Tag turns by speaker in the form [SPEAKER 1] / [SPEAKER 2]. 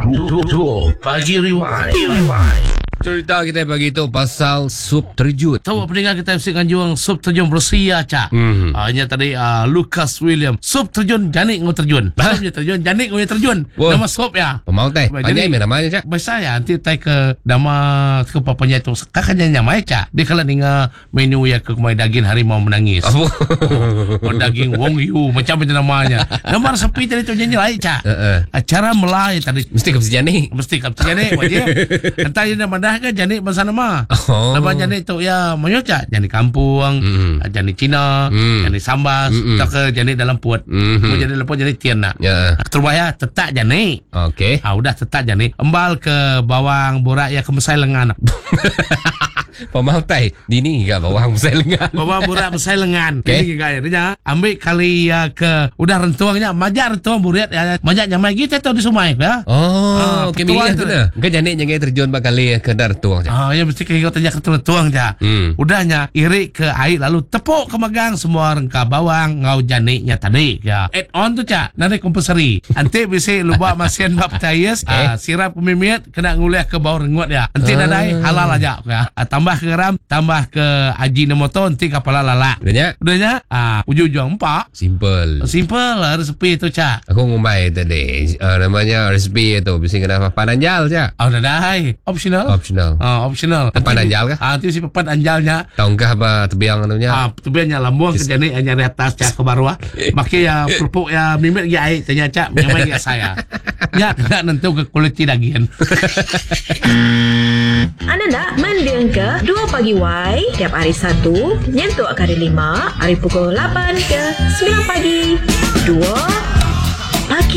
[SPEAKER 1] Pagi Rewind.
[SPEAKER 2] Cerita kita pagi tu pasal sup terjun.
[SPEAKER 1] Tahu pendengar kita mesti juang sup terjun Rusia Cak. Hanya tadi Lucas William. Sup terjun janik ngau terjun. Supnya terjun janik ngau terjun.
[SPEAKER 2] Wow.
[SPEAKER 1] Nama sup ya.
[SPEAKER 2] Pemau teh. Panjai mana namanya Cak?
[SPEAKER 1] Bahasa ya nanti tai ke nama ke papanya itu kakaknya nyamai Cak. Dia kalau ninga menu ya ke kumai daging harimau menangis.
[SPEAKER 2] Apa?
[SPEAKER 1] Daging wong yu macam itu namanya. Nama resepi tadi tu nyanyi lain Cak. Acara Melai tadi
[SPEAKER 2] Mesti ke janik.
[SPEAKER 1] mesti kapten janik wajib. Entah dia nama dah kan janik bahasa nama.
[SPEAKER 2] Oh.
[SPEAKER 1] Nama janik tu ya menyoca janik kampung, janik Cina, janik sambas, tak ke janik dalam puat. Mau janik dalam puat janik tian nak.
[SPEAKER 2] Ya.
[SPEAKER 1] Terbaya tetap janik.
[SPEAKER 2] Okey.
[SPEAKER 1] Udah tetap janik. Embal ke bawang borak ya ke mesai lengan.
[SPEAKER 2] Pemau teh. Dini ke bawang besar lengan.
[SPEAKER 1] Bawang borak mesai lengan.
[SPEAKER 2] Okey.
[SPEAKER 1] Ini gaya ambil kali ya ke udah rentuangnya majak rentuang buriat ya majak nyamai gitu tu di Sumai ya.
[SPEAKER 2] Oh, okey
[SPEAKER 1] petuang
[SPEAKER 2] milih tu
[SPEAKER 1] tu.
[SPEAKER 2] dah. Kan janik jangan terjun bakal ke dar tuang Cak.
[SPEAKER 1] Ya mesti kau tanya ke tuang je. Udahnya irik ke air lalu tepuk ke magang semua rengka bawang ngau janiknya tadi ya. Add on tu Cak, nanti kompensari. Nanti bisa lupa masian baptized, sirap pemimit kena nguliah ke bawah rengut ya. Nanti nadai halal aja ya. Tambah ke garam, tambah ke ajinomoto nanti kapala lala. Udahnya ujung-ujung empat.
[SPEAKER 2] Simple.
[SPEAKER 1] Simple lah resepi tu Cak.
[SPEAKER 2] Aku ngumpai tadi namanya resipi itu bisa kena papan anjal Cak.
[SPEAKER 1] Udah dah. Optional. Optional.
[SPEAKER 2] Papan anjal kah?
[SPEAKER 1] Nanti si papan anjalnya.
[SPEAKER 2] Tahukah apa tebiang anunya?
[SPEAKER 1] Tubiannya lambung ke janik hanya di atas Cak ke bawah. Makai ya pupuk ya mimit ya air tanya Cak menyamai ya saya. Ya tidak nentu ke kualiti daging.
[SPEAKER 3] Anda nak mendengar ke 2 Pagi Y tiap hari Sabtu nyentuh kali 5 hari pukul 8 ke 9 pagi. 2